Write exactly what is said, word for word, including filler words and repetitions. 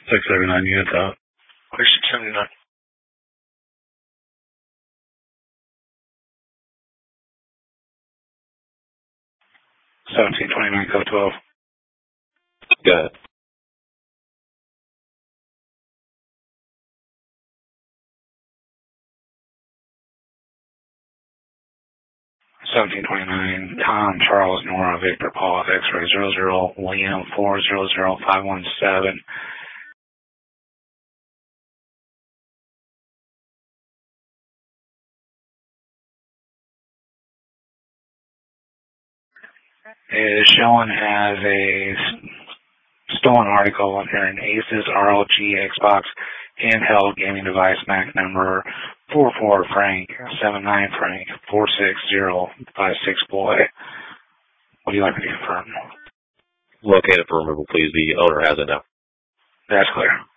six seventy-nine units out. Where's six seventy-nine? seventeen twenty-nine, code twelve. Go ahead. seventeen twenty-nine, Tom, Charles, Nora, Victor, Paul, X-ray, zero zero, William, four zero zero, five one seven. Is showing as a stolen article on here, an Asus R O G Xbox handheld gaming device, M A C number four four Frank seven nine Frank four six zero five six boy. What do you like me to confirm? Locate it for removal, please. The owner has it now. That's clear.